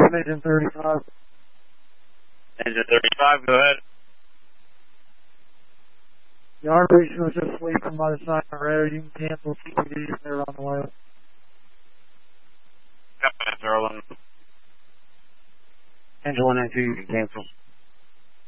engine 35. Engine 35, go ahead. The operation was just sleeping by the side of the road. You can cancel CPD if they're on the way. Copy, Mr. Orland. Engine 192, you can cancel.